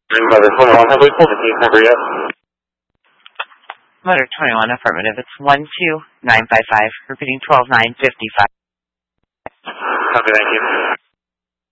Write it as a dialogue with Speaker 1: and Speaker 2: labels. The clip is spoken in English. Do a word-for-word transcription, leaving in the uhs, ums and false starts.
Speaker 1: Mother twenty-one, have we pulled the case number yet?
Speaker 2: Motor twenty-one, affirmative. It's one two nine five five, repeating twelve nine fifty-five.
Speaker 1: Okay, thank you.